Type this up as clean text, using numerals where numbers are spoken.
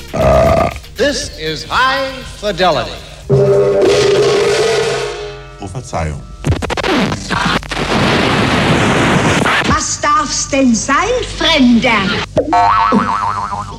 This is High Fidelity. Oh, Verzeihung. Was darf's denn sein, Fremder?